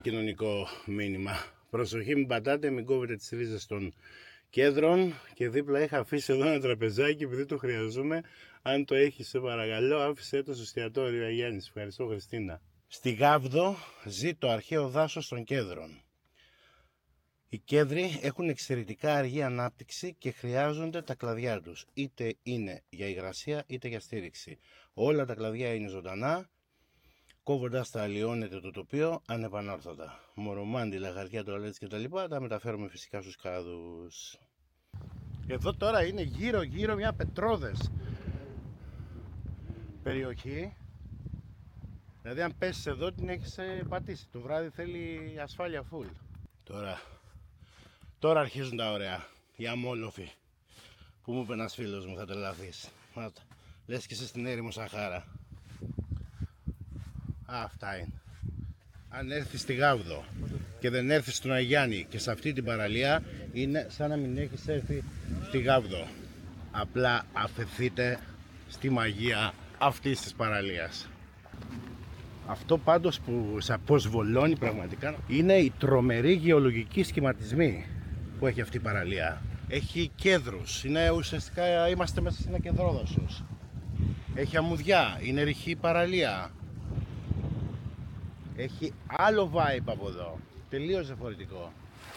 Κοινωνικό μήνυμα. Προσοχή, μην πατάτε, μην κόβετε τις ρίζες των κέδρων. Και δίπλα είχα αφήσει εδώ ένα τραπεζάκι επειδή το χρειαζόμαι. Αν το έχεις, σε παρακαλώ, άφησε το στο εστιατόριο Αγιάννης. Ευχαριστώ, Χριστίνα. Στη Γάβδο ζει το αρχαίο δάσος των κέδρων. Οι κέδροι έχουν εξαιρετικά αργή ανάπτυξη και χρειάζονται τα κλαδιά τους. Είτε είναι για υγρασία είτε για στήριξη. Όλα τα κλαδιά είναι ζωντανά. Κόβοντας τα αλλοιώνεται το τοπίο ανεπανόρθωτα. Μορομάντιλα, χαρτιά, τουαλέτες κτλ. Τα μεταφέρουμε φυσικά στους κάδους. Εδώ τώρα είναι γύρω μια πετρόδες περιοχή. Δηλαδή αν πέσεις εδώ την έχεις πατήσει. Το βράδυ θέλει ασφάλεια full. Τώρα αρχίζουν τα ωραία. Οι αμόλοφοι που μου είπε ένας φίλος μου, θα τρελαθείς. Λες και είσαι στην έρημο Σαχάρα. Αυτά είναι. Αν έρθεις στη Γάβδο και δεν έρθεις στον Αγιάννη και σε αυτή την παραλία, είναι σαν να μην έχεις έρθει στη Γάβδο. Απλά αφεθείτε στη μαγεία αυτής της παραλίας. Αυτό πάντως που σε αποσβολώνει πραγματικά είναι οι τρομεροί γεωλογικοί σχηματισμοί που έχει αυτή η παραλία. Έχει κέδρους, είναι ουσιαστικά είμαστε μέσα σε ένα κεδρόδασος. Έχει αμμουδιά, είναι ρηχή παραλία. Έχει άλλο vibe από εδώ, τελείως διαφορετικό.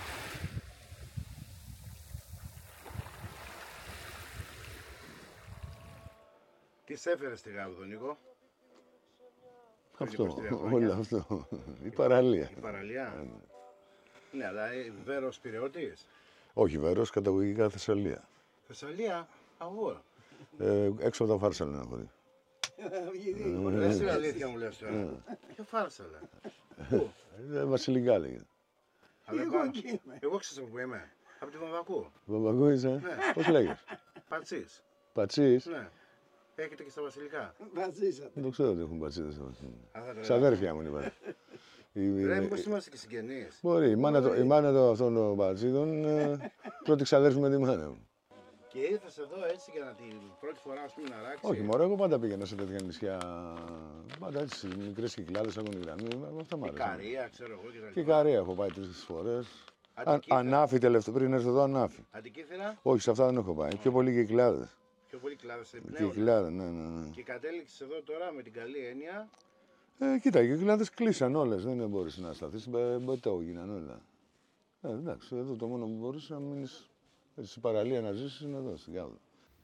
Τι σε έφερε στη Γάβδο, Νίκο? Αυτό, όλο αυτό. Η παραλία. Η παραλία. Ναι, αλλά Βέρος Πειραιώτης. Όχι Βέρος, καταγωγικά Θεσσαλία. Θεσσαλία, αγώ. Έξω από τα Φάρσαλα να μπορεί. Δεν είναι αλήθεια μου λες τώρα. Ποια Φάρσαλα? Πού? Βασιλικά λέγεται. Εγώ ξέρω από πού είμαι. Από τη Βαμβακού. Βαμβακού είσαι? Πώς λέγες? Πατσής. Πατσής? Ναι. Έχετε και στα Βασιλικά. Δεν το ξέρω ότι έχουν πατσίδες στα Βασιλικά. Ξαδέρφια μου είναι. Ρε, μήπως είμαστε και συγγενείς? Μπορεί. Η μάνα αυτών των πατσίδων πρώτη ξαδέρφη με τη μάνα μου. Και ήρθες εδώ έτσι για να την πρώτη φορά ας πούμε να ράξεις? Όχι μωρέ, εγώ πάντα πήγαινα σε τέτοια νησιά. Πάντα έτσι, μικρές κυκλάδες, άγωνη γραμμή. Αυτά μ' άρεσαν. Ικαρία, ξέρω εγώ κτλ. Και Ικαρία έχω πάει 3 φορές. Ανάφη τελευταίο, πριν έρθω εδώ Ανάφη. Αντικήθυρα. Όχι, σε αυτά δεν έχω πάει. Πιο πολύ κυκλάδες. Πιο πολύ κλάδες εμπνέουν. Κυκλάδες, ναι. Και κατέληξες εδώ τώρα με την καλή έννοια. Κοίτα, οι κυκλάδες κλείσαν όλες. Δεν μπορείς να σταθείς. Ποτέ έγιναν όλα. Εντάξει, εδώ το μόνο που μπορείς να μείνεις στην παραλία να ζήσεις είναι εδώ, στην Γάβδο.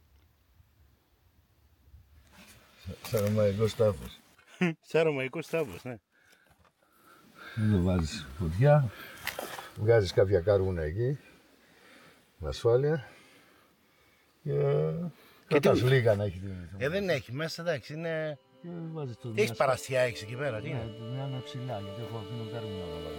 Σαν ρωμαϊκός τάφος. Σαν ρωμαϊκός τάφος, ναι. Εδώ βάζεις φωτιά, βγάζεις κάποια κάρβουνα εκεί, με ασφάλεια και κρατάς λίγα να έχει. Δεν έχει μέσα, εντάξει, είναι... Και βάζεις το Έχεις παραστιά, έχεις εκεί πέρα, τι είναι? Ναι, μια ψηλά, γιατί έχω αφήνω κάρβουνα να βάλω.